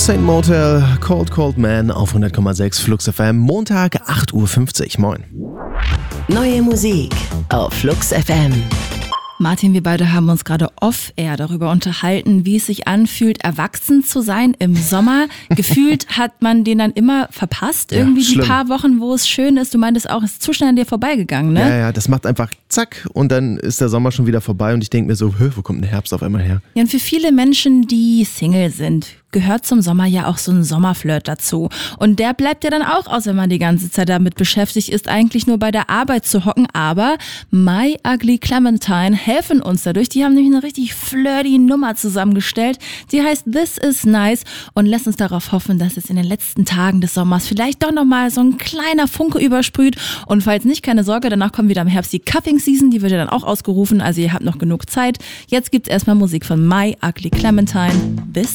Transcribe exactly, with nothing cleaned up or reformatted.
Saint Motel, Cold Cold Man auf hundert Komma sechs Flux F M, Montag acht Uhr fünfzig. Moin. Neue Musik auf Flux F M. Martin, wir beide haben uns gerade off-air darüber unterhalten, wie es sich anfühlt, erwachsen zu sein im Sommer. Gefühlt hat man den dann immer verpasst, irgendwie ja, die paar Wochen, wo es schön ist. Du meintest auch, es ist zu schnell an dir vorbeigegangen, ne? Ja, ja, das macht einfach zack und dann ist der Sommer schon wieder vorbei und ich denke mir so, wo kommt der Herbst auf einmal her? Ja, und für viele Menschen, die Single sind, gehört zum Sommer ja auch so ein Sommerflirt dazu. Und der bleibt ja dann auch aus, wenn man die ganze Zeit damit beschäftigt ist, eigentlich nur bei der Arbeit zu hocken. Aber My Ugly Clementine helfen uns dadurch. Die haben nämlich eine richtig flirty Nummer zusammengestellt. Die heißt This Is Nice und lässt uns darauf hoffen, dass es in den letzten Tagen des Sommers vielleicht doch nochmal so ein kleiner Funke übersprüht. Und falls nicht, keine Sorge, danach kommt wieder im Herbst die Cuffing Season. Die wird ja dann auch ausgerufen, also ihr habt noch genug Zeit. Jetzt gibt's erstmal Musik von My Ugly Clementine. Bis